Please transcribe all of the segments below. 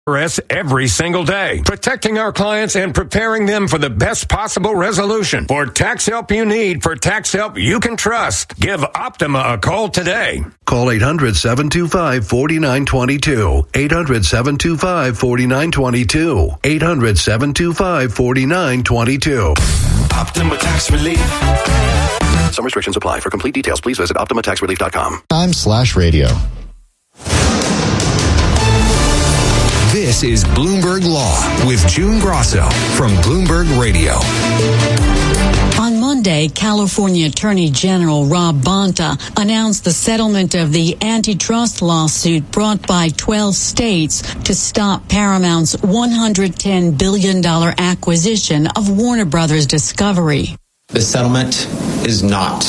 every single day, protecting our clients and preparing them for the best possible resolution. For tax help you need, for tax help you can trust, give Optima a call today. Call 800-725-4922. 800-725-4922. 800-725-4922. Optima Tax Relief. Some restrictions apply. For complete details, please visit OptimaTaxRelief.com. /radio. This is Bloomberg Law with June Grosso from Bloomberg Radio. On Monday, California Attorney General Rob Bonta announced the settlement of the antitrust lawsuit brought by 12 states to stop Paramount's $110 billion acquisition of Warner Brothers Discovery. The settlement is not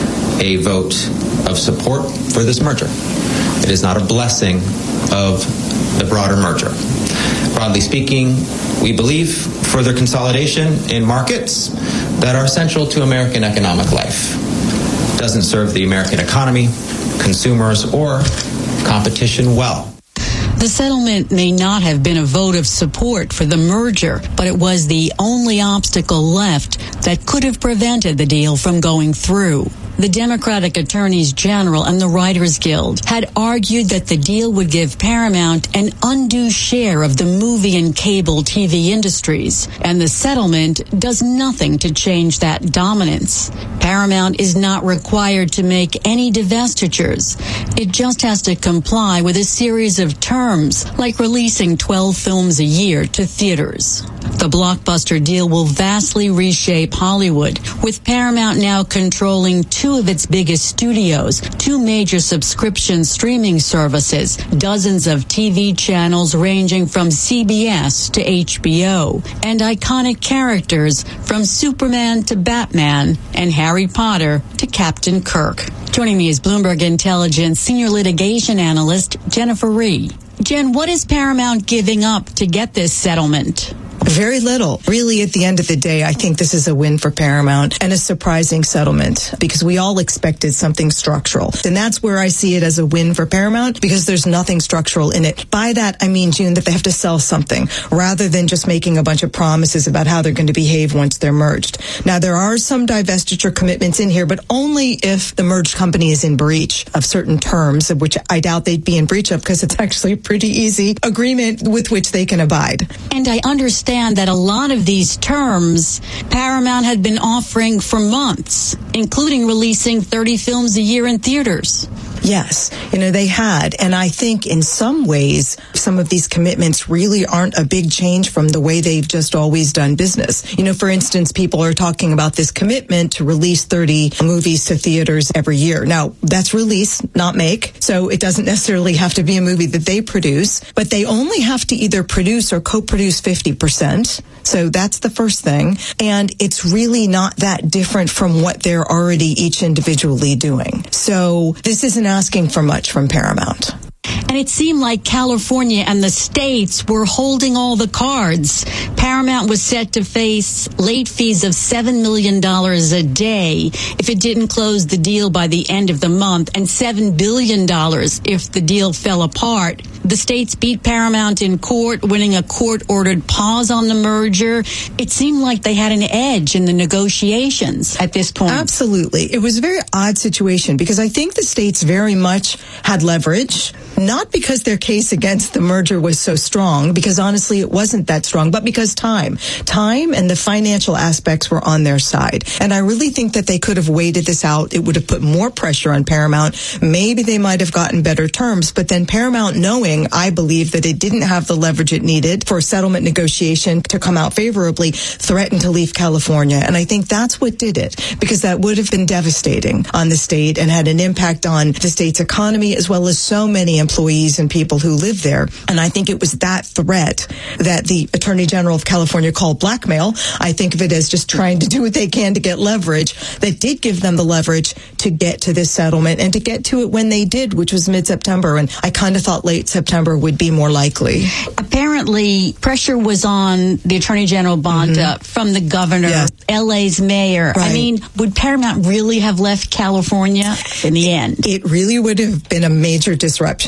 a vote of support for this merger. It is not a blessing of the broader merger. Broadly speaking, we believe further consolidation in markets that are central to American economic life doesn't serve the American economy, consumers, or competition well. The settlement may not have been a vote of support for the merger, but it was the only obstacle left that could have prevented the deal from going through. The Democratic Attorneys General and the Writers Guild had argued that the deal would give Paramount an undue share of the movie and cable TV industries, and the settlement does nothing to change that dominance. Paramount is not required to make any divestitures. It just has to comply with a series of terms, like releasing 12 films a year to theaters. The blockbuster deal will vastly reshape Hollywood, with Paramount now controlling two of its biggest studios, two major subscription streaming services, dozens of TV channels ranging from CBS to HBO, and iconic characters from Superman to Batman and Harry Potter to Captain Kirk. Joining me is Bloomberg Intelligence senior litigation analyst Jennifer Rhee. Jen, what is Paramount giving up to get this settlement? Very little. Really, at the end of the day, I think this is a win for Paramount and a surprising settlement because we all expected something structural. And that's where I see it as a win for Paramount because there's nothing structural in it. By that, I mean, June, that they have to sell something rather than just making a bunch of promises about how they're going to behave once they're merged. Now, there are some divestiture commitments in here, but only if the merged company is in breach of certain terms, of which I doubt they'd be in breach of because it's actually a pretty easy agreement with which they can abide. And I understand that a lot of these terms Paramount had been offering for months, including releasing 30 films a year in theaters. Yes, they had. And I think in some ways, some of these commitments really aren't a big change from the way they've just always done business. For instance, people are talking about this commitment to release 30 movies to theaters every year. Now, that's release, not make. So it doesn't necessarily have to be a movie that they produce, but they only have to either produce or co-produce 50%. So that's the first thing. And it's really not that different from what they're already each individually doing. So this isn't asking for much from Paramount. And it seemed like California and the states were holding all the cards. Paramount was set to face late fees of $7 million a day if it didn't close the deal by the end of the month, and $7 billion if the deal fell apart. The states beat Paramount in court, winning a court-ordered pause on the merger. It seemed like they had an edge in the negotiations at this point. Absolutely. It was a very odd situation because I think the states very much had leverage, not because their case against the merger was so strong, because honestly it wasn't that strong, but because time and the financial aspects were on their side. And I really think that they could have waited this out. It would have put more pressure on Paramount. Maybe they might have gotten better terms, but then Paramount, knowing, I believe, that it didn't have the leverage it needed for a settlement negotiation to come out favorably, threatened to leave California. And I think that's what did it, because that would have been devastating on the state and had an impact on the state's economy as well as so many employees and people who live there. And I think it was that threat that the Attorney General of California called blackmail. I think of it as just trying to do what they can to get leverage that did give them the leverage to get to this settlement and to get to it when they did, which was mid-September. And I kind of thought late September would be more likely. Apparently, pressure was on the Attorney General Bonta from the governor, yes. LA's mayor. Right. I mean, would Paramount really have left California in the end? It really would have been a major disruption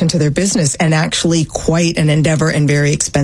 to their business, and actually quite an endeavor and very expensive.